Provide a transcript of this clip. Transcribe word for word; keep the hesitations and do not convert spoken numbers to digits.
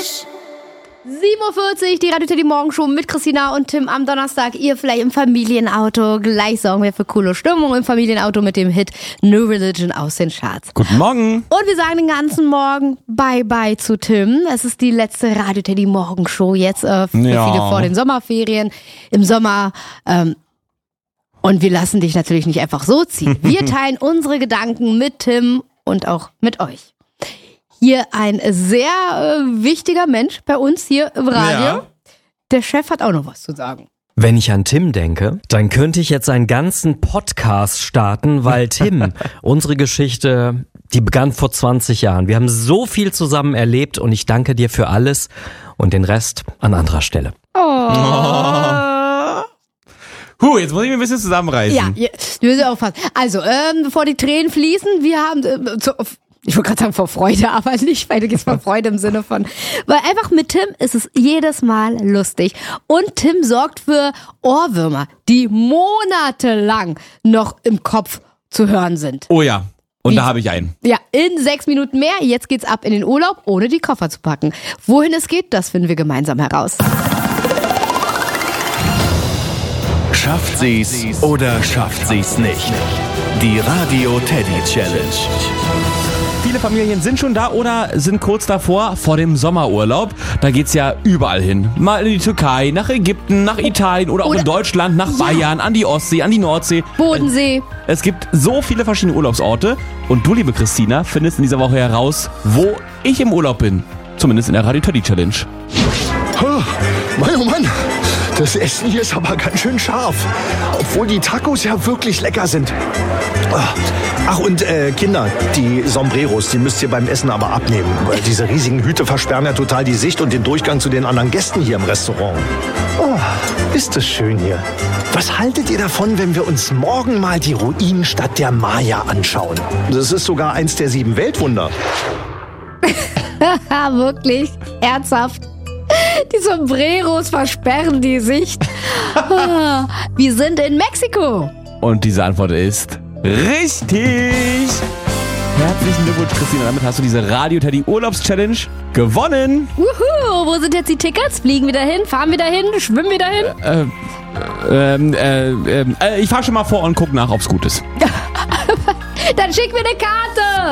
sieben Uhr vierzig, die Radio Teddy Morgenshow mit Christina und Tim am Donnerstag. Ihr vielleicht im Familienauto. Gleich sorgen wir für coole Stimmung im Familienauto mit dem Hit New Religion aus den Charts. Guten Morgen. Und wir sagen den ganzen Morgen Bye-bye zu Tim. Es ist die letzte Radio Teddy Morgenshow jetzt äh, für Ja. viele vor den Sommerferien. Im Sommer... Ähm, Und wir lassen dich natürlich nicht einfach so ziehen. Wir teilen unsere Gedanken mit Tim und auch mit euch. Hier ein sehr äh, wichtiger Mensch bei uns hier im Radio. Ja. Der Chef hat auch noch was zu sagen. Wenn ich an Tim denke, dann könnte ich jetzt einen ganzen Podcast starten, weil Tim, unsere Geschichte, die begann vor zwanzig Jahren. Wir haben so viel zusammen erlebt und ich danke dir für alles und den Rest an anderer Stelle. Oh. Huh, jetzt muss ich mir ein bisschen zusammenreißen. Ja, ihr müsst aufpassen. Also, ähm, bevor die Tränen fließen, wir haben, äh, zu, ich wollte gerade sagen vor Freude, aber nicht, weil du gehst vor Freude im Sinne von, weil einfach mit Tim ist es jedes Mal lustig. Und Tim sorgt für Ohrwürmer, die monatelang noch im Kopf zu hören sind. Oh ja, und Wie? da habe ich einen. Ja, in sechs Minuten mehr. Jetzt geht's ab in den Urlaub, ohne die Koffer zu packen. Wohin es geht, das finden wir gemeinsam heraus. Schafft sie's oder schafft sie's nicht? Die Radio Teddy Challenge. Viele Familien sind schon da oder sind kurz davor, vor dem Sommerurlaub. Da geht's ja überall hin. Mal in die Türkei, nach Ägypten, nach Italien oder auch Oder- in Deutschland, nach Bayern, an die Ostsee, an die Nordsee. Bodensee. Es gibt so viele verschiedene Urlaubsorte. Und du, liebe Christina, findest in dieser Woche heraus, wo ich im Urlaub bin. Zumindest in der Radio Teddy Challenge. Oh, Mann, oh Mann, das Essen hier ist aber ganz schön scharf. Obwohl die Tacos ja wirklich lecker sind. Ach, und äh, Kinder, die Sombreros, die müsst ihr beim Essen aber abnehmen. Weil diese riesigen Hüte versperren ja total die Sicht und den Durchgang zu den anderen Gästen hier im Restaurant. Oh, ist das schön hier. Was haltet ihr davon, wenn wir uns morgen mal die Ruinenstadt der Maya anschauen? Das ist sogar eins der sieben Weltwunder. Ha, wirklich? Ernsthaft? Die Sombreros versperren die Sicht. Ah, wir sind in Mexiko. Und diese Antwort ist richtig. Herzlichen Glückwunsch, Christina. Damit hast du diese Radio Teddy Urlaubs Challenge gewonnen. Wuhu, wo sind jetzt die Tickets? Fliegen wir dahin? Fahren wir dahin? Schwimmen wir dahin? Äh, ähm, äh, ähm, äh, ich fahr schon mal vor und guck nach, ob's gut ist. Dann schick mir eine Karte.